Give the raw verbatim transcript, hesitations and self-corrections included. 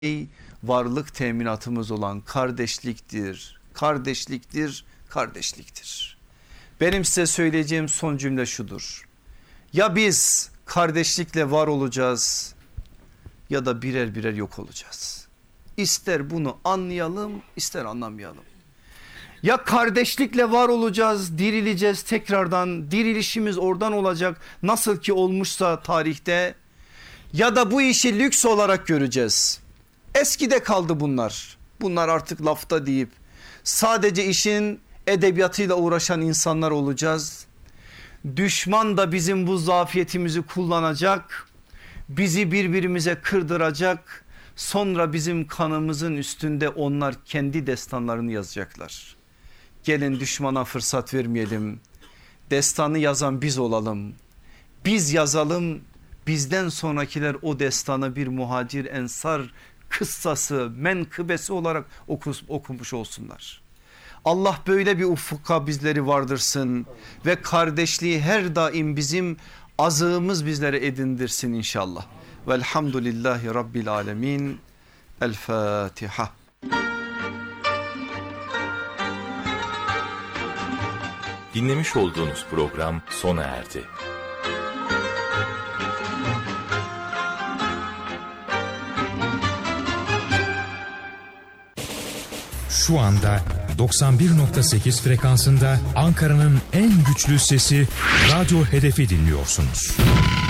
varlık teminatımız olan kardeşliktir, kardeşliktir, kardeşliktir. Benim size söyleyeceğim son cümle şudur. Ya biz kardeşlikle var olacağız ya da birer birer yok olacağız. İster bunu anlayalım, ister anlamayalım. Ya kardeşlikle var olacağız, dirileceğiz tekrardan, dirilişimiz oradan olacak nasıl ki olmuşsa tarihte, ya da bu işi lüks olarak göreceğiz. Eskide kaldı bunlar. Bunlar artık lafta deyip sadece işin edebiyatıyla uğraşan insanlar olacağız. Düşman da bizim bu zafiyetimizi kullanacak, bizi birbirimize kırdıracak. Sonra bizim kanımızın üstünde onlar kendi destanlarını yazacaklar. Gelin düşmana fırsat vermeyelim. Destanı yazan biz olalım. Biz yazalım. Bizden sonrakiler o destanı bir muhacir ensar kıssası, menkıbesi olarak okus, okumuş olsunlar. Allah böyle bir ufka bizleri vardırsın ve kardeşliği her daim bizim azığımız bizlere edindirsin inşallah. Velhamdülillahi Rabbil alemin. El Fatiha. Dinlemiş olduğunuz program sona erdi. Şu anda doksan bir nokta sekiz frekansında Ankara'nın en güçlü sesi Radyo Hedef'i dinliyorsunuz.